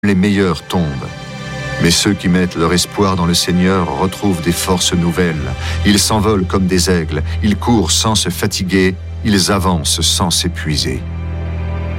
les meilleurs tombent. Mais ceux qui mettent leur espoir dans le Seigneur retrouvent des forces nouvelles. Ils s'envolent comme des aigles, ils courent sans se fatiguer, ils avancent sans s'épuiser.